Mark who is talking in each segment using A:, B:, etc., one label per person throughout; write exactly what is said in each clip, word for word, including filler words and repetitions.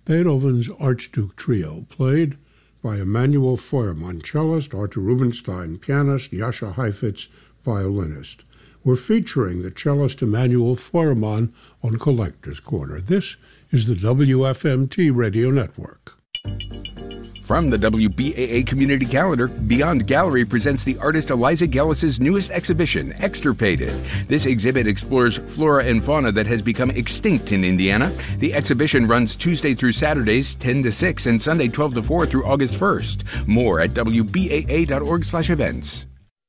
A: Beethoven's Archduke Trio, played by Emanuel Feuermann, cellist, Arthur Rubinstein, pianist, Jascha Heifetz, violinist. We're featuring the cellist Emanuel Feuermann on Collector's Corner. This is the W F M T Radio Network.
B: From the W B A A Community Calendar, Beyond Gallery presents the artist Eliza Gellis's newest exhibition, Extirpated. This exhibit explores flora and fauna that has become extinct in Indiana. The exhibition runs Tuesday through Saturdays, ten to six, and Sunday, twelve to four through August first. More at W B A A dot org slash events.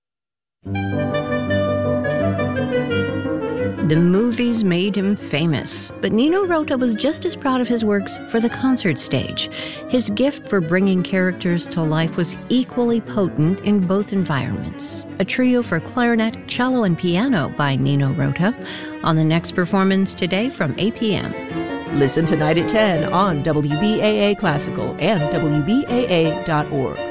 C: The movies made him famous, but Nino Rota was just as proud of his works for the concert stage. His gift for bringing characters to life was equally potent in both environments. A trio for clarinet, cello, and piano by Nino Rota on the next performance today from eight p.m.
D: Listen tonight at ten on W B A A Classical and W B A A dot org.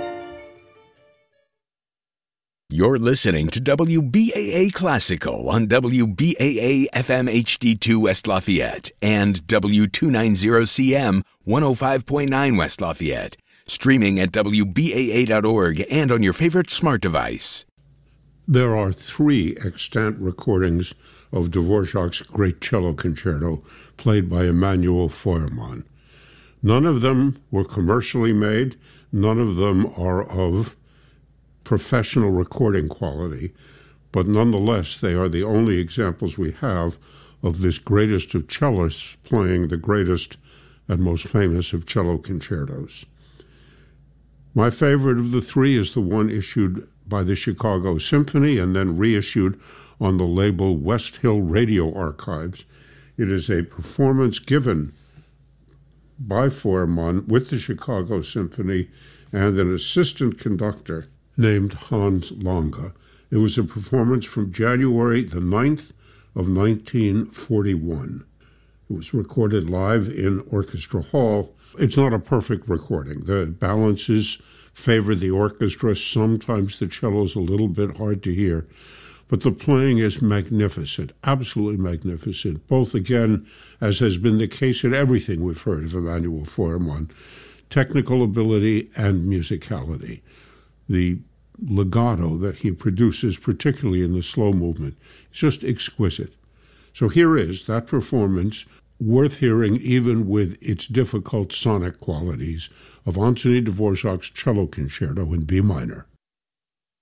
B: You're listening to W B A A Classical on W B A A F M H D two West Lafayette and W two ninety C M one oh five point nine West Lafayette. Streaming at W B A A dot org and on your favorite smart device.
A: There are three extant recordings of Dvorak's Great Cello Concerto played by Emanuel Feuermann. None of them were commercially made. None of them are of professional recording quality, but nonetheless, they are the only examples we have of this greatest of cellists playing the greatest and most famous of cello concertos. My favorite of the three is the one issued by the Chicago Symphony and then reissued on the label West Hill Radio Archives. It is a performance given by Feuermann with the Chicago Symphony and an assistant conductor named Hans Lange. It was a performance from January the ninth of nineteen forty-one. It was recorded live in Orchestra Hall. It's not a perfect recording. The balances favor the orchestra. Sometimes the cello's a little bit hard to hear. But the playing is magnificent, absolutely magnificent, both, again, as has been the case in everything we've heard of Emanuel Feuermann, technical ability and musicality. The legato that he produces, particularly in the slow movement, is just exquisite. So here is that performance, worth hearing even with its difficult sonic qualities, of Anthony Dvorak's Cello Concerto in B minor.